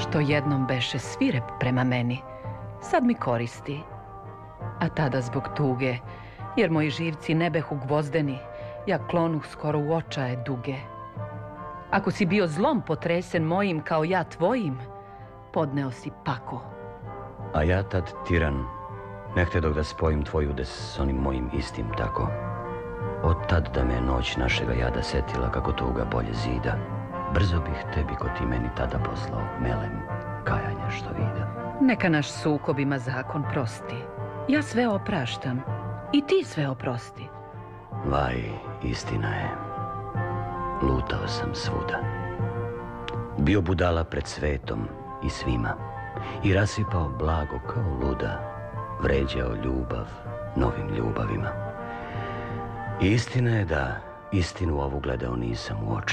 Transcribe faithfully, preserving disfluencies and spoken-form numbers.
što jednom beše svirep prema meni, sad mi koristi. A tada zbog tuge, jer moji živci ne behu gvozdeni, ja klonuh skoro u očaje duge. Ako si bio zlom potresen mojim kao ja tvojim, podneo si pako. A ja tad tiran, ne htedog da spojim tvoj udes s onim mojim istim tako. Od tad da me noć našega jada setila kako tuga bolje zida, brzo bih tebi ko ti meni tada poslao melem kajanja što vida. Neka naš sukob ima zakon prosti. Ja sve opraštam i ti sve oprosti. Vaj, istina je. Lutao sam svuda. Bio budala pred svetom i svima i rasipao blago kao luda, vređao ljubav novim ljubavima. I istina je da istinu ovu gledao nisam u oči.